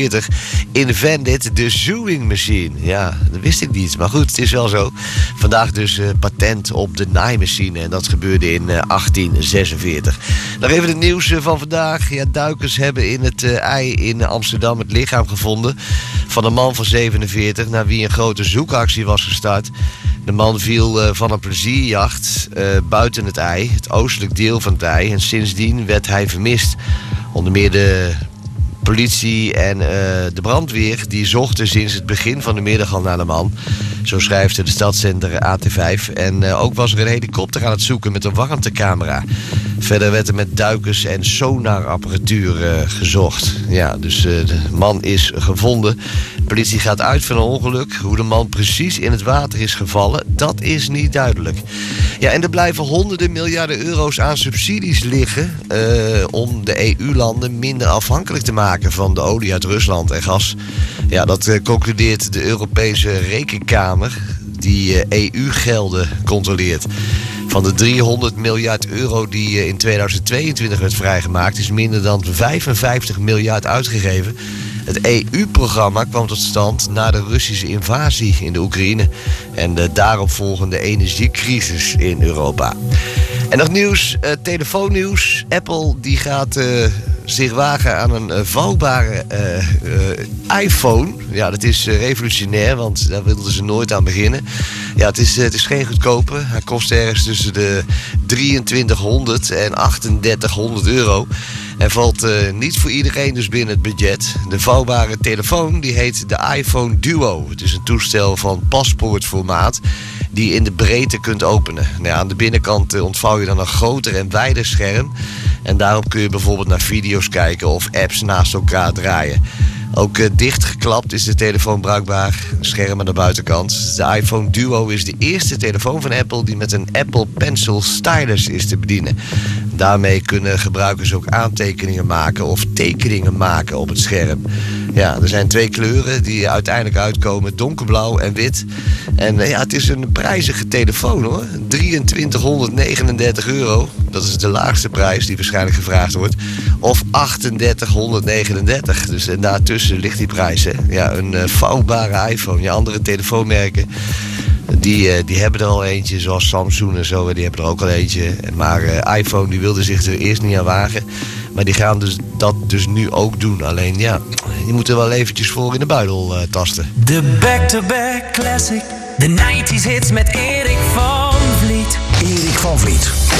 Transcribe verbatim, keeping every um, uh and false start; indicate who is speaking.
Speaker 1: zesenveertig invented the sewing machine. Ja, dat wist ik niet, maar goed, het is wel zo. Vandaag dus uh, patent op de naaimachine en dat gebeurde in uh, achttien zesenveertig. Nog even het nieuws uh, van vandaag. Ja, duikers hebben in het uh, ei in Amsterdam het lichaam gevonden van een man van zevenenveertig... naar wie een grote zoekactie was gestart. De man viel uh, van een plezierjacht uh, buiten het ei, het oostelijk deel van het ei. En sindsdien werd hij vermist. Onder meer de politie en uh, de brandweer die zochten sinds het begin van de middag al naar de man. Zo schrijft de stadszender A T vijf. En uh, ook was er een helikopter aan het zoeken met een warmtecamera. Verder werd er met duikers en sonarapparatuur uh, gezocht. Ja, dus uh, de man is gevonden. De politie gaat uit van een ongeluk. Hoe de man precies in het water is gevallen, dat is niet duidelijk. Ja, en er blijven honderden miljarden euro's aan subsidies liggen uh, om de E U-landen minder afhankelijk te maken van de olie uit Rusland en gas. Ja, dat uh, concludeert de Europese Rekenkamer, die uh, E U-gelden controleert. Van de driehonderd miljard euro die uh, in tweeduizend tweeëntwintig werd vrijgemaakt, is minder dan vijfenvijftig miljard uitgegeven. Het E U-programma kwam tot stand na de Russische invasie in de Oekraïne en de daaropvolgende energiecrisis in Europa. En nog nieuws, uh, telefoonnieuws. Apple die gaat uh, zich wagen aan een uh, vouwbare uh, uh, iPhone. Ja, dat is uh, revolutionair, want daar wilden ze nooit aan beginnen. Ja, het is, uh, het is geen goedkope. Hij kost ergens tussen de drieëntwintighonderd en achtendertighonderd euro. Hij valt uh, niet voor iedereen dus binnen het budget. De vouwbare telefoon die heet de iPhone Duo. Het is een toestel van paspoortformaat die je in de breedte kunt openen. Nou ja, aan de binnenkant uh, ontvouw je dan een groter en wijder scherm. En daarop kun je bijvoorbeeld naar video's kijken of apps naast elkaar draaien. Ook uh, dichtgeklapt is de telefoon bruikbaar, scherm aan de buitenkant. De iPhone Duo is de eerste telefoon van Apple die met een Apple Pencil stylus is te bedienen. Daarmee kunnen gebruikers ook aantekeningen maken of tekeningen maken op het scherm. Ja, er zijn twee kleuren die uiteindelijk uitkomen, donkerblauw en wit. En uh, ja, het is een prijzige telefoon hoor, drieëntwintighonderdnegenendertig euro. Dat is de laagste prijs die waarschijnlijk gevraagd wordt. Of achtendertighonderdnegenendertig. Dus en daartussen ligt die prijs. Hè. Ja, een uh, vouwbare iPhone. Ja, andere telefoonmerken die, uh, die hebben er al eentje, zoals Samsung en zo. Die hebben er ook al eentje. Maar uh, iPhone die wilde zich er eerst niet aan wagen. Maar die gaan dus dat dus nu ook doen. Alleen ja, je moet er wel eventjes voor in de buidel uh, tasten.
Speaker 2: De back-to-back classic. De nineties hits met Erik van Vliet.
Speaker 3: Erik van Vliet.